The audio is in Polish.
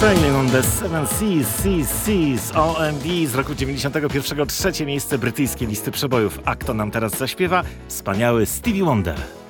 Sailing on the Seven Seas, OMD z roku 91, trzecie miejsce brytyjskiej listy przebojów. A kto nam teraz zaśpiewa? Wspaniały Stevie Wonder.